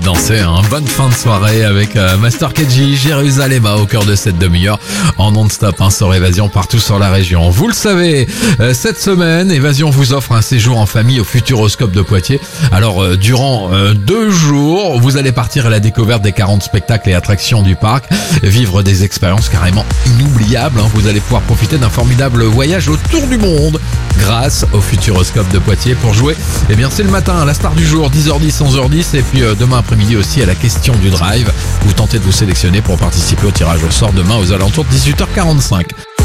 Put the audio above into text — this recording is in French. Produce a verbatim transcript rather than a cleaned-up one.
danser, hein. Bonne fin de soirée avec euh, Master K G, Jérusalem au cœur de cette demi-heure en non-stop, hein, sur Évasion partout sur la région. Vous le savez, euh, cette semaine, Évasion vous offre un séjour en famille au Futuroscope de Poitiers. Alors, euh, durant euh, deux jours, vous allez partir à la découverte des quarante spectacles et attractions du parc, vivre des expériences carrément inoubliables, hein. Vous allez pouvoir profiter d'un formidable voyage autour du monde grâce au Futuroscope de Poitiers. Pour jouer, eh bien c'est le matin, la star du jour, dix heures dix, onze heures dix, et puis euh, demain après-midi aussi à la question du drive. Vous tentez de vous sélectionner pour participer au tirage au sort demain aux alentours de dix-huit heures quarante-cinq.